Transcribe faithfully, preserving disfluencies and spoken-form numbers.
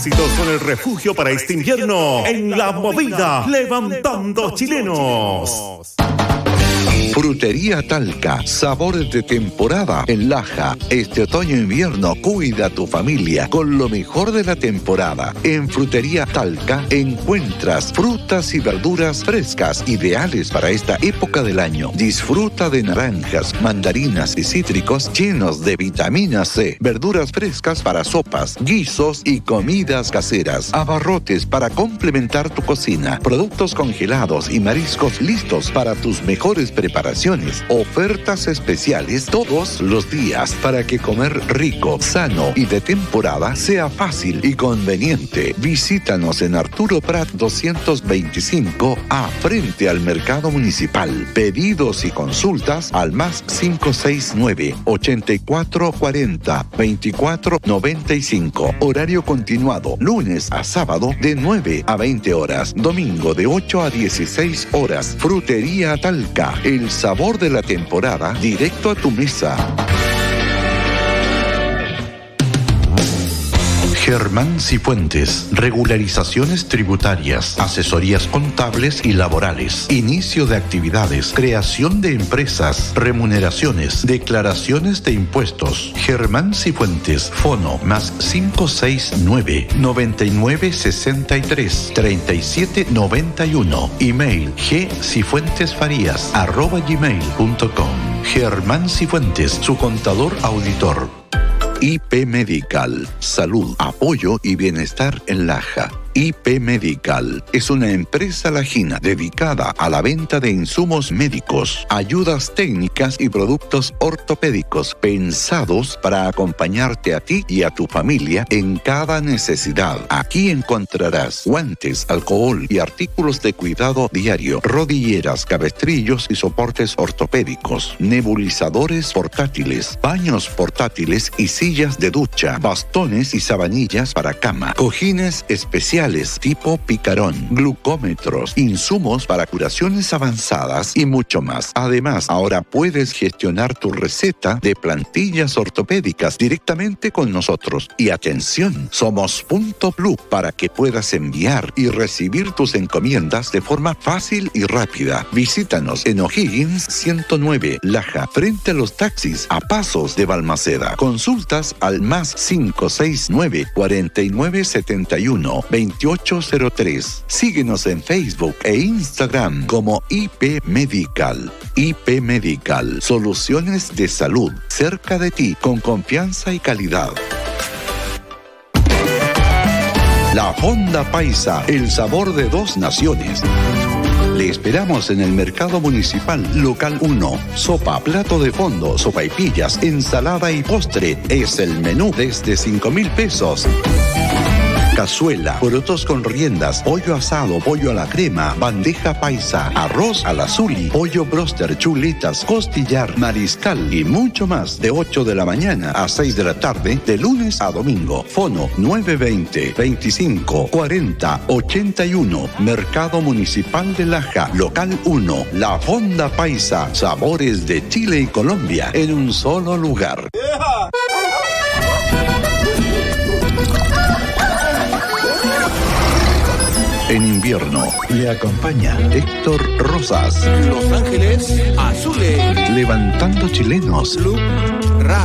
Son el refugio para este invierno en la movida Levantando Chilenos. Frutería Talca, sabores de temporada en Laja. Este otoño-invierno cuida a tu familia con lo mejor de la temporada. En Frutería Talca encuentras frutas y verduras frescas, ideales para esta época del año. Disfruta de naranjas, mandarinas y cítricos llenos de vitamina C, verduras frescas para sopas, guisos y comidas caseras, abarrotes para complementar tu cocina, productos congelados y mariscos listos para tus mejores preparaciones. Ofertas especiales todos los días para que comer rico, sano y de temporada sea fácil y conveniente. Visítanos en Arturo Prat doscientos veinticinco A, frente al Mercado Municipal. Pedidos y consultas al más cinco seis nueve, ochenta y cuatro cuarenta, veinticuatro noventa y cinco. Horario continuado, lunes a sábado de nueve a veinte horas, domingo de ocho a dieciséis horas. Frutería Talca, el sabor de la temporada, directo a tu mesa. Germán Cifuentes, regularizaciones tributarias, asesorías contables y laborales, inicio de actividades, creación de empresas, remuneraciones, declaraciones de impuestos. Germán Cifuentes, fono más cinco seis nueve, noventa y nueve sesenta y tres, treinta y siete noventa y uno. Email gcifuentesfarías arroba gmail punto com. Germán Cifuentes, su contador auditor. I P Medical, salud, apoyo y bienestar en Laja. I P Medical es una empresa lajina dedicada a la venta de insumos médicos, ayudas técnicas y productos ortopédicos pensados para acompañarte a ti y a tu familia en cada necesidad. Aquí encontrarás guantes, alcohol y artículos de cuidado diario, rodilleras, cabestrillos y soportes ortopédicos, nebulizadores portátiles, baños portátiles y sillas de ducha, bastones y sabanillas para cama, cojines especiales tipo picarón, glucómetros, insumos para curaciones avanzadas y mucho más. Además, ahora puedes gestionar tu receta de plantillas ortopédicas directamente con nosotros. Y atención, somos Punto Blue para que puedas enviar y recibir tus encomiendas de forma fácil y rápida. Visítanos en O'Higgins ciento nueve, Laja, frente a los taxis a pasos de Balmaceda. Consultas al más cinco seis nueve, cuarenta y nueve setenta y uno, veintiocho cero tres. Síguenos en Facebook e Instagram como I P Medical. I P Medical, soluciones de salud cerca de ti con confianza y calidad. La Fonda Paisa, el sabor de dos naciones. Le esperamos en el Mercado Municipal Local uno. Sopa, plato de fondo, sopaipillas, ensalada y postre. Es el menú desde cinco mil pesos. Cazuela, porotos con riendas, pollo asado, pollo a la crema, bandeja paisa, arroz al azuli, pollo broster, chuletas, costillar, mariscal y mucho más de ocho de la mañana a seis de la tarde, de lunes a domingo. Fono nueve veinte, veinticinco, cuarenta, ochenta y uno. Mercado Municipal de Laja, Local uno. La Fonda Paisa, sabores de Chile y Colombia en un solo lugar. Yeah. En invierno le acompaña Héctor Rosas. Los Ángeles Azules. Levantando Chilenos. Club